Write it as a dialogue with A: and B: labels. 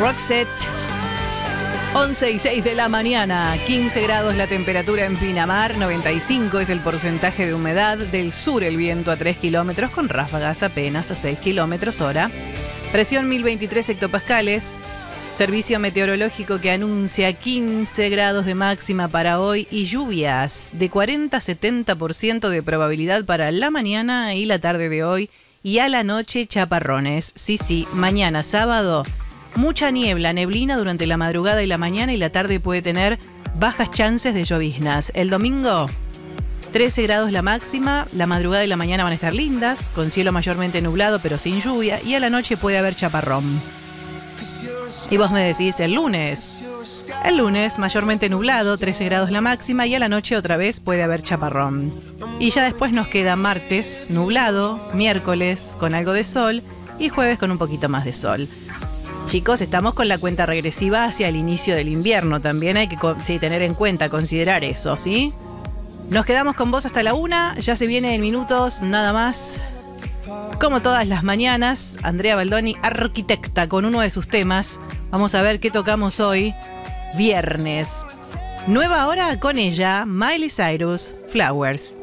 A: Roxette. 11:06 de la mañana, 15 grados la temperatura en Pinamar, 95 es el porcentaje de humedad, del sur el viento a 3 kilómetros con ráfagas apenas a 6 kilómetros hora, presión 1023 hectopascales, servicio meteorológico que anuncia 15 grados de máxima para hoy y lluvias de 40 a 70% de probabilidad para la mañana y la tarde de hoy y a la noche chaparrones. Sí, mañana sábado. Mucha niebla, neblina durante la madrugada y la mañana y la tarde puede tener bajas chances de lloviznas. El domingo, 13 grados la máxima, la madrugada y la mañana van a estar lindas, con cielo mayormente nublado pero sin lluvia y a la noche puede haber chaparrón. Y vos me decís el lunes. El lunes mayormente nublado, 13 grados la máxima y a la noche otra vez puede haber chaparrón. Y ya después nos queda martes nublado, miércoles con algo de sol y jueves con un poquito más de sol. Chicos, estamos con la cuenta regresiva hacia el inicio del invierno. También hay que tener en cuenta, considerar eso, ¿sí? Nos quedamos con vos hasta la 1. Ya se viene en minutos, nada más. Como todas las mañanas, Andrea Baldoni, arquitecta, con uno de sus temas. Vamos a ver qué tocamos hoy, viernes. Nueva hora con ella, Miley Cyrus, Flowers.